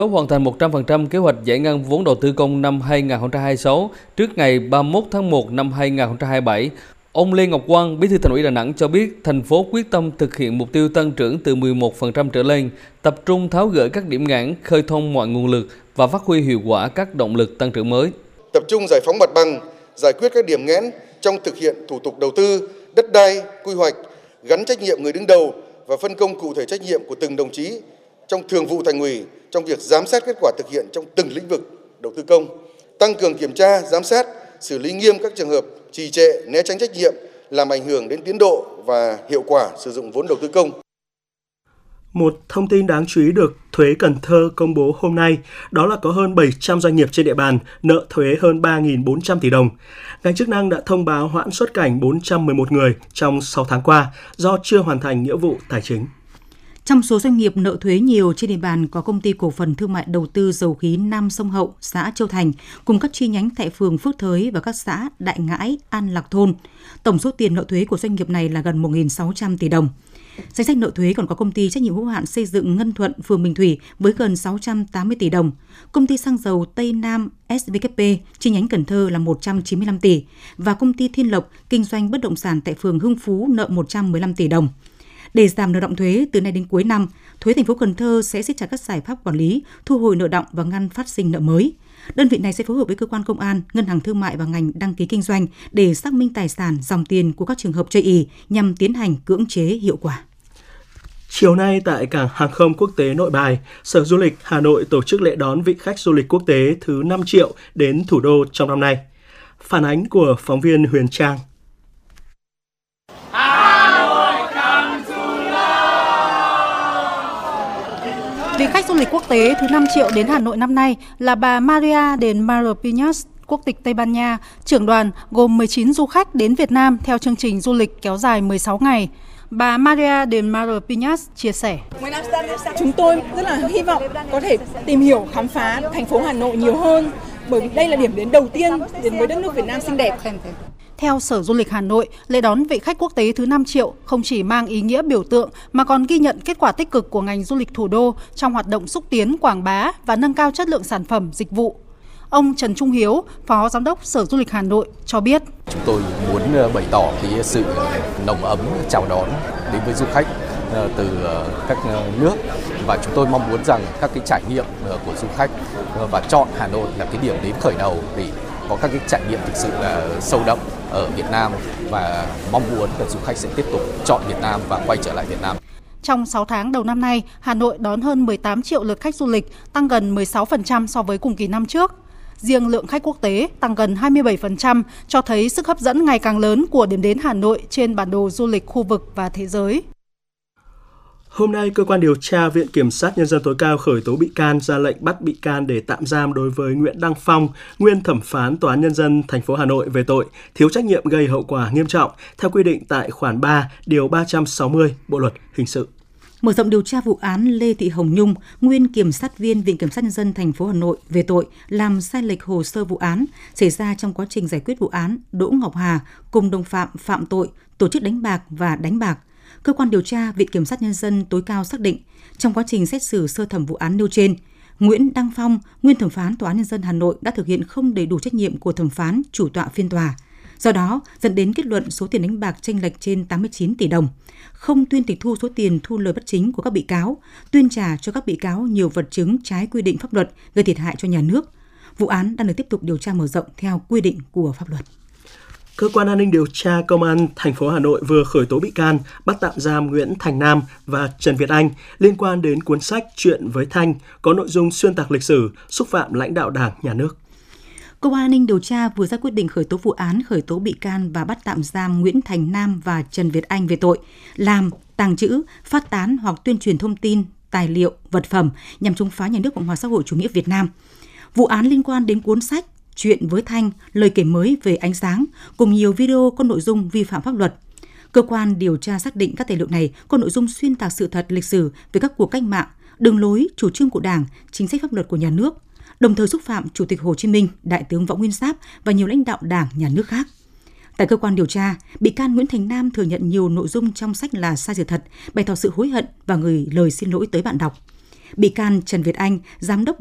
Nếu hoàn thành 100% kế hoạch giải ngân vốn đầu tư công năm 2026 trước ngày 31 tháng 1 năm 2027, ông Lê Ngọc Quang, Bí thư Thành ủy Đà Nẵng cho biết thành phố quyết tâm thực hiện mục tiêu tăng trưởng từ 11% trở lên, tập trung tháo gỡ các điểm nghẽn, khơi thông mọi nguồn lực và phát huy hiệu quả các động lực tăng trưởng mới. Tập trung giải phóng mặt bằng, giải quyết các điểm nghẽn trong thực hiện thủ tục đầu tư, đất đai, quy hoạch, gắn trách nhiệm người đứng đầu và phân công cụ thể trách nhiệm của từng đồng chí trong Thường vụ Thành ủy trong việc giám sát kết quả thực hiện trong từng lĩnh vực đầu tư công, tăng cường kiểm tra, giám sát, xử lý nghiêm các trường hợp trì trệ, né tránh trách nhiệm làm ảnh hưởng đến tiến độ và hiệu quả sử dụng vốn đầu tư công. Một thông tin đáng chú ý được Thuế Cần Thơ công bố hôm nay, đó là có hơn 700 doanh nghiệp trên địa bàn nợ thuế hơn 3.400 tỷ đồng. Ngành chức năng đã thông báo hoãn xuất cảnh 411 người trong 6 tháng qua do chưa hoàn thành nghĩa vụ tài chính. Trong số doanh nghiệp nợ thuế nhiều trên địa bàn có Công ty Cổ phần Thương mại Đầu tư Dầu khí Nam Sông Hậu, xã Châu Thành, cùng các chi nhánh tại phường Phước Thới và các xã Đại Ngãi, An Lạc Thôn. Tổng số tiền nợ thuế của doanh nghiệp này là gần 1.600 tỷ đồng. Danh sách nợ thuế còn có Công ty Trách nhiệm hữu hạn Xây dựng Ngân Thuận, phường Bình Thủy với gần 680 tỷ đồng, Công ty Xăng dầu Tây Nam SVKP chi nhánh Cần Thơ là 195 tỷ và Công ty Thiên Lộc kinh doanh bất động sản tại phường Hưng Phú nợ 115 tỷ đồng. Để giảm nợ động thuế, từ nay đến cuối năm, Thuế thành phố Cần Thơ sẽ siết chặt các giải pháp quản lý, thu hồi nợ đọng và ngăn phát sinh nợ mới. Đơn vị này sẽ phối hợp với cơ quan công an, ngân hàng thương mại và ngành đăng ký kinh doanh để xác minh tài sản, dòng tiền của các trường hợp chây ỳ nhằm tiến hành cưỡng chế hiệu quả. Chiều nay tại Cảng Hàng không Quốc tế Nội Bài, Sở Du lịch Hà Nội tổ chức lễ đón vị khách du lịch quốc tế thứ 5 triệu đến thủ đô trong năm nay. Phản ánh của phóng viên Huyền Trang. Vị khách du lịch quốc tế thứ 5 triệu đến Hà Nội năm nay là bà Maria del Mar Piñas, quốc tịch Tây Ban Nha. Trưởng đoàn gồm 19 du khách đến Việt Nam theo chương trình du lịch kéo dài 16 ngày. Bà Maria del Mar Piñas chia sẻ: Chúng tôi rất là hy vọng có thể tìm hiểu, khám phá thành phố Hà Nội nhiều hơn, bởi vì đây là điểm đến đầu tiên đến với đất nước Việt Nam xinh đẹp. Theo Sở Du lịch Hà Nội, lễ đón vị khách quốc tế thứ 5 triệu không chỉ mang ý nghĩa biểu tượng mà còn ghi nhận kết quả tích cực của ngành du lịch thủ đô trong hoạt động xúc tiến, quảng bá và nâng cao chất lượng sản phẩm, dịch vụ. Ông Trần Trung Hiếu, Phó Giám đốc Sở Du lịch Hà Nội cho biết: Chúng tôi muốn bày tỏ cái sự nồng ấm chào đón đến với du khách từ các nước, và chúng tôi mong muốn rằng các cái trải nghiệm của du khách và chọn Hà Nội là cái điểm đến khởi đầu để có các cái trải nghiệm thực sự là sâu đậm ở Việt Nam, và mong muốn là du khách sẽ tiếp tục chọn Việt Nam và quay trở lại Việt Nam. Trong 6 tháng đầu năm nay, Hà Nội đón hơn 18 triệu lượt khách du lịch, tăng gần 16% so với cùng kỳ năm trước. Riêng lượng khách quốc tế tăng gần 27%, cho thấy sức hấp dẫn ngày càng lớn của điểm đến Hà Nội trên bản đồ du lịch khu vực và thế giới. Hôm nay, Cơ quan điều tra Viện Kiểm sát Nhân dân tối cao khởi tố bị can, ra lệnh bắt bị can để tạm giam đối với Nguyễn Đăng Phong, nguyên thẩm phán Tòa án Nhân dân thành phố Hà Nội về tội thiếu trách nhiệm gây hậu quả nghiêm trọng theo quy định tại khoản 3, điều 360 Bộ luật hình sự. Mở rộng điều tra vụ án Lê Thị Hồng Nhung, nguyên kiểm sát viên Viện Kiểm sát Nhân dân thành phố Hà Nội về tội làm sai lệch hồ sơ vụ án xảy ra trong quá trình giải quyết vụ án Đỗ Ngọc Hà cùng đồng phạm phạm tội tổ chức đánh bạc và đánh bạc. Cơ quan điều tra Viện Kiểm sát Nhân dân tối cao xác định, trong quá trình xét xử sơ thẩm vụ án nêu trên, Nguyễn Đăng Phong, nguyên thẩm phán Tòa án Nhân dân Hà Nội đã thực hiện không đầy đủ trách nhiệm của thẩm phán chủ tọa phiên tòa. Do đó, dẫn đến kết luận số tiền đánh bạc chênh lệch trên 89 tỷ đồng, không tuyên tịch thu số tiền thu lời bất chính của các bị cáo, tuyên trả cho các bị cáo nhiều vật chứng trái quy định pháp luật gây thiệt hại cho nhà nước. Vụ án đang được tiếp tục điều tra mở rộng theo quy định của pháp luật. Cơ quan an ninh điều tra Công an thành phố Hà Nội vừa khởi tố bị can, bắt tạm giam Nguyễn Thành Nam và Trần Việt Anh liên quan đến cuốn sách Chuyện với Thanh có nội dung xuyên tạc lịch sử, xúc phạm lãnh đạo Đảng, Nhà nước. Cơ quan an ninh điều tra vừa ra quyết định khởi tố vụ án, khởi tố bị can và bắt tạm giam Nguyễn Thành Nam và Trần Việt Anh về tội làm, tàng trữ, phát tán hoặc tuyên truyền thông tin, tài liệu, vật phẩm nhằm chống phá nhà nước Cộng hòa xã hội chủ nghĩa Việt Nam. Vụ án liên quan đến cuốn sách Chuyện với Thanh, lời kể mới về ánh sáng, cùng nhiều video có nội dung vi phạm pháp luật. Cơ quan điều tra xác định các tài liệu này có nội dung xuyên tạc sự thật lịch sử về các cuộc cách mạng, đường lối, chủ trương của Đảng, chính sách pháp luật của nhà nước, đồng thời xúc phạm Chủ tịch Hồ Chí Minh, Đại tướng Võ Nguyên Giáp và nhiều lãnh đạo Đảng, Nhà nước khác. Tại cơ quan điều tra, bị can Nguyễn Thành Nam thừa nhận nhiều nội dung trong sách là sai sự thật, bày tỏ sự hối hận và gửi lời xin lỗi tới bạn đọc. bị can Trần Việt Anh, Giám đốc